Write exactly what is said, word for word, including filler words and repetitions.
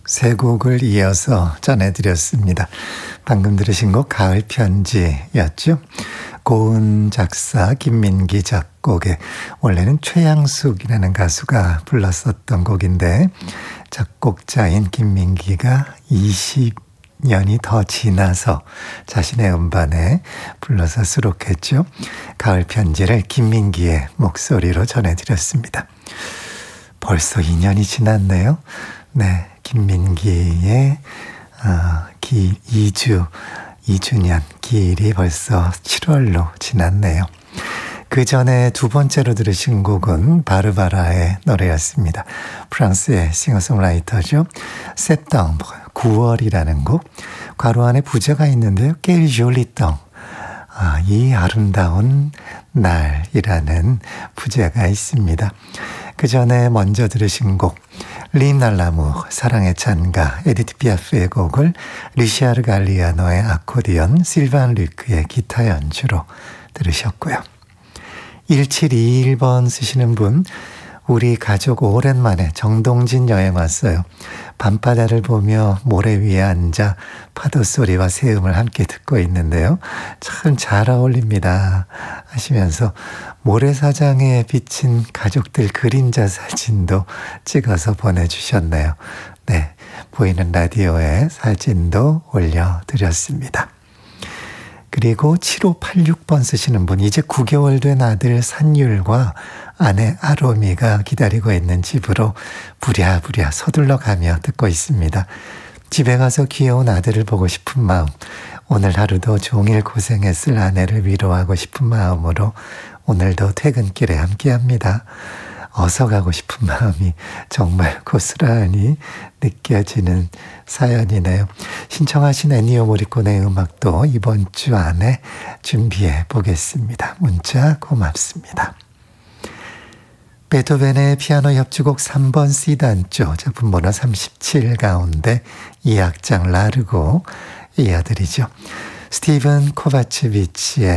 세 곡을 이어서 전해드렸습니다. 방금 들으신 곡 가을 편지였죠. 고은 작사, 김민기 작곡에 원래는 최양숙이라는 가수가 불렀었던 곡인데 작곡자인 김민기가 이십 년이 더 지나서 자신의 음반에 불러서 수록했죠. 가을 편지를 김민기의 목소리로 전해드렸습니다. 벌써 이 년이 지났네요. 네, 김민기의 어, 기, 이 주, 이 주년 기일이 벌써 칠월로 지났네요. 그 전에 두 번째로 들으신 곡은 바르바라의 노래였습니다. 프랑스의 싱어송라이터죠. 세tembre, 구월이라는 곡. 괄호 안에 부제가 있는데요. Quel joli temps. 아, 이 아름다운 날이라는 부제가 있습니다. 그 전에 먼저 들으신 곡 리날라무 사랑의 찬가 에디트 피아프의 곡을 리샤르 갈리아노의 아코디언 실반 류크의 기타 연주로 들으셨고요. 일칠이일 번 쓰시는 분, 우리 가족 오랜만에 정동진 여행 왔어요. 밤바다를 보며 모래 위에 앉아 파도 소리와 새음을 함께 듣고 있는데요. 참 잘 어울립니다 하시면서 모래사장에 비친 가족들 그림자 사진도 찍어서 보내주셨네요. 네, 보이는 라디오에 사진도 올려드렸습니다. 그리고 칠오팔육 번 쓰시는 분, 이제 구 개월 된 아들 산율과 아내 아로미가 기다리고 있는 집으로 부랴부랴 서둘러 가며 듣고 있습니다. 집에 가서 귀여운 아들을 보고 싶은 마음, 오늘 하루도 종일 고생했을 아내를 위로하고 싶은 마음으로 오늘도 퇴근길에 함께합니다. 어서 가고 싶은 마음이 정말 고스란히 느껴지는 사연이네요. 신청하신 애니오 모리코네의 음악도 이번 주 안에 준비해 보겠습니다. 문자 고맙습니다. 베토벤의 피아노 협주곡 삼 번 C단조 작품 번호 삼십칠 가운데 이 악장 라르고 이어드리죠. 스티븐 코바체비치의